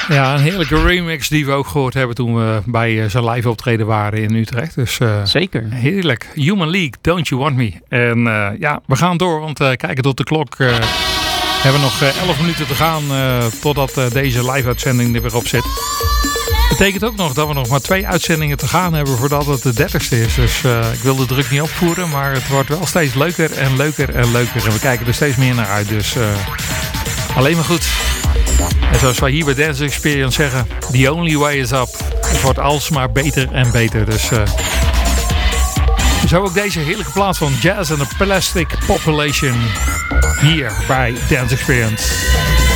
Ja, een heerlijke remix die we ook gehoord hebben toen we bij zijn live optreden waren in Utrecht. Dus, zeker. Heerlijk. Human League, Don't You Want Me. En ja, we gaan door, want kijken tot de klok. We hebben nog 11 minuten te gaan totdat deze live-uitzending er weer op zit. Betekent ook nog dat we nog maar 2 uitzendingen te gaan hebben voordat het de 30ste is. Dus ik wil de druk niet opvoeren, maar het wordt wel steeds leuker en leuker en leuker. En we kijken er steeds meer naar uit, dus alleen maar goed. En zoals wij hier bij Dance Experience zeggen, the only way is up. Het wordt alsmaar beter en beter. Dus zo ook deze heerlijke plaats van Jazz and the Plastic Population hier bij Dance Experience.